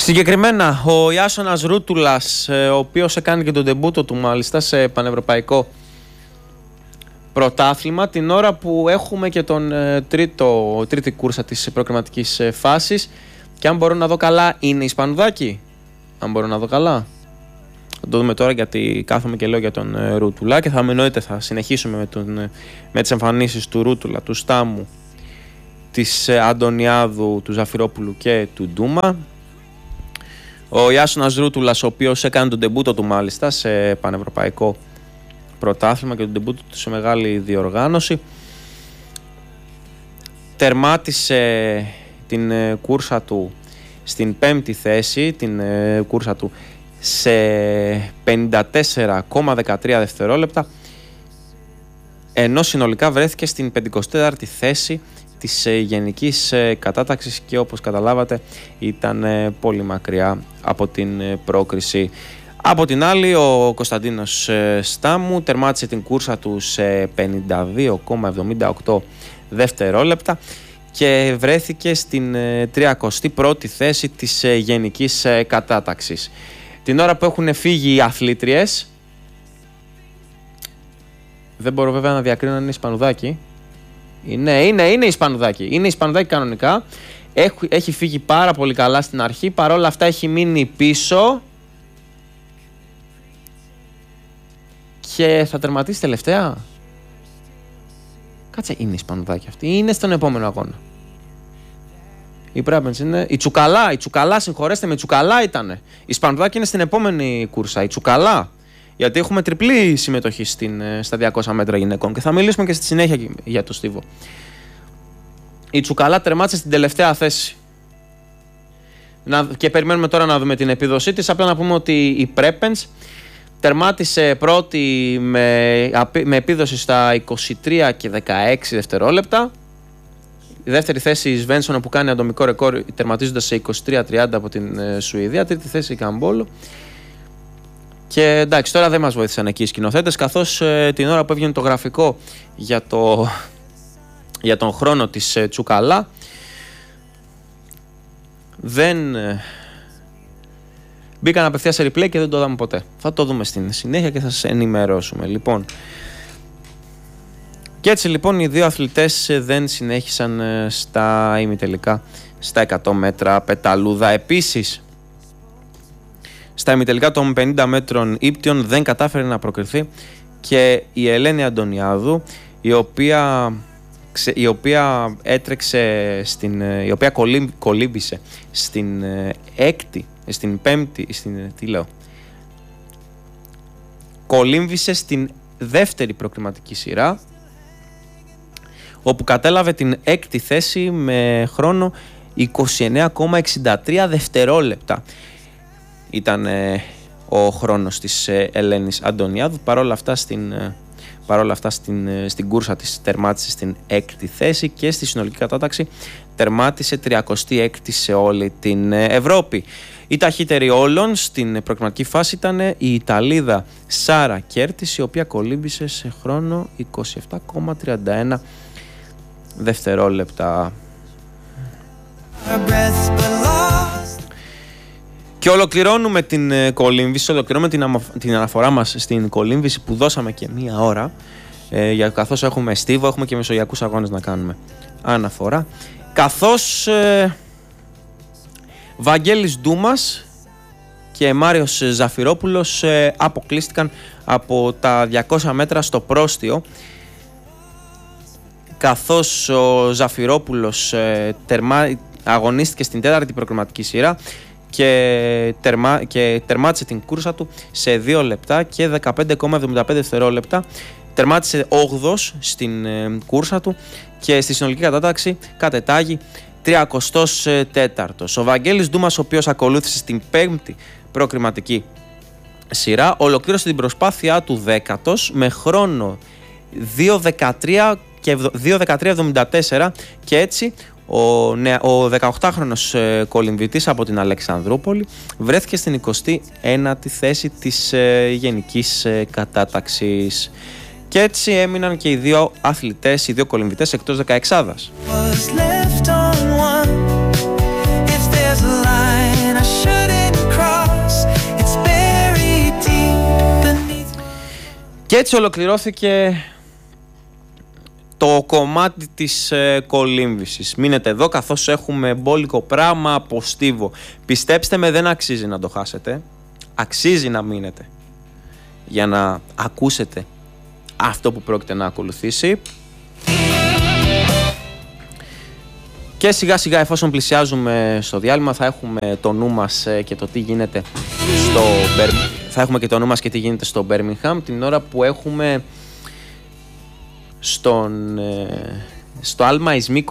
Συγκεκριμένα ο Ιάσονας Ρούτουλας, ο οποίος έκανε και τον ντεμπούτο του μάλιστα σε πανευρωπαϊκό πρωτάθλημα, την ώρα που έχουμε και τον τρίτη κούρσα της προκριματικής φάσης. Και αν μπορώ να δω καλά, είναι Ισπανουδάκι. Αν μπορώ να δω καλά. Θα το δούμε τώρα, γιατί κάθομαι και λέω για τον Ρούτουλα και θα συνεχίσουμε με τις εμφανίσεις του Ρούτουλα, του Στάμου, της Αντωνιάδου, του Ζαφυρόπουλου και του Ντούμα. Ο Ιάσονας Ρούτουλας, ο οποίος έκανε τον ντεμπούτο του μάλιστα σε πανευρωπαϊκό πρωτάθλημα και τον ντεμπούτο του σε μεγάλη διοργάνωση, τερμάτισε την κούρσα του στην 5η θέση, την κούρσα του σε 54,13 δευτερόλεπτα, ενώ συνολικά βρέθηκε στην 54η θέση της γενικής κατάταξης και όπως καταλάβατε ήταν πολύ μακριά από την πρόκριση. Από την άλλη, ο Κωνσταντίνος Στάμου τερμάτισε την κούρσα του σε 52,78 δευτερόλεπτα και βρέθηκε στην 31η θέση της γενικής κατάταξης. Την ώρα που έχουν φύγει οι αθλήτριες, δεν μπορώ βέβαια να διακρίνω αν είναι Ισπανουδάκι. Είναι Ισπανουδάκι. Είναι Ισπανουδάκι κανονικά. Έχει φύγει πάρα πολύ καλά στην αρχή. Παρόλα αυτά έχει μείνει πίσω και θα τερματίσει τελευταία. Κάτσε, είναι Ισπανουδάκι αυτή. Είναι στον επόμενο αγώνα. Η Πράπενς είναι. Η Τσουκαλά, συγχωρέστε με, η Τσουκαλά ήτανε. Η Ισπανουδάκι είναι στην επόμενη κούρσα. Η Τσουκαλά. Γιατί έχουμε τριπλή συμμετοχή στα 200 μέτρα γυναικών και θα μιλήσουμε και στη συνέχεια για το στίβο. Η Τσουκαλά τερμάτισε στην τελευταία θέση. Και περιμένουμε τώρα να δούμε την επίδοσή της. Απλά να πούμε ότι η Πρέπενς τερμάτισε πρώτη με επίδοση στα 23 και 16 δευτερόλεπτα. Η δεύτερη θέση η Σβένσον, που κάνει ατομικό ρεκόρ τερματίζοντας σε 23-30 από την Σουηδία. Τρίτη θέση η Καμπόλο. Και εντάξει, τώρα δεν μας βοήθησαν εκεί οι σκηνοθέτες, καθώς την ώρα που έβγαινε το γραφικό για τον χρόνο της Τσουκαλά δεν μπήκαν απευθείας σε replay και δεν το είδαμε ποτέ. Θα το δούμε στην συνέχεια και θα σας ενημερώσουμε. Λοιπόν, και έτσι λοιπόν οι δύο αθλητές δεν συνέχισαν στα ημιτελικά, στα 100 μέτρα πεταλούδα. Επίσης, στα ημιτελικά των 50 μέτρων ύπτιων δεν κατάφερε να προκριθεί και η Ελένη Αντωνιάδου, η οποία έτρεξε η οποία κολύμπησε στην κολύμβησε στην δεύτερη προκριματική σειρά, όπου κατέλαβε την έκτη θέση με χρόνο 29,63 δευτερόλεπτα. Ήταν ο χρόνος της Ελένης Αντωνιάδου. Παρόλα αυτά στην κούρσα της τερμάτισε στην έκτη θέση και στη συνολική κατάταξη τερμάτισε 36η σε όλη την Ευρώπη. Η ταχύτερη όλων στην προκριματική φάση ήταν η Ιταλίδα Σάρα Κέρτις, η οποία κολύμπησε σε χρόνο 27,31 δευτερόλεπτα. Και ολοκληρώνουμε την κολύμβηση, την αναφορά μας στην κολύμβηση που δώσαμε και μία ώρα, καθώς έχουμε στίβο, έχουμε και μεσογειακούς αγώνες να κάνουμε αναφορά, καθώς Βαγγέλης Ντούμας και Μάριος Ζαφυρόπουλος αποκλείστηκαν από τα 200 μέτρα στο πρόστιο, καθώς ο Ζαφυρόπουλος αγωνίστηκε στην τέταρτη προκριματική σειρά και τερμάτισε την κούρσα του σε 2 λεπτά και 15,75 δευτερόλεπτα. Τερμάτισε 8ος στην κούρσα του και στη συνολική κατάταξη κατετάγει 34ος. Ο Βαγγέλης Ντούμας, ο οποίος ακολούθησε στην 5η προκριματική σειρά, ολοκλήρωσε την προσπάθειά του 10ος με χρόνο 2.13.74 και έτσι ο 18χρονος κολυμβητής από την Αλεξανδρούπολη βρέθηκε στην 29η θέση της γενικής κατάταξης. Και έτσι έμειναν και οι δύο αθλητές, οι δύο κολυμβητές εκτός 16άδας. Και έτσι ολοκληρώθηκε το κομμάτι της κολύμβησης. Μείνετε εδώ καθώς έχουμε μπόλικο πράγμα από Στίβο. Πιστέψτε με, δεν αξίζει να το χάσετε. Αξίζει να μείνετε για να ακούσετε αυτό που πρόκειται να ακολουθήσει. Και σιγά σιγά, εφόσον πλησιάζουμε στο διάλειμμα, θα έχουμε το νου μας και το τι γίνεται στο Birmingham, την ώρα που έχουμε στο Άλμα Ισμίκο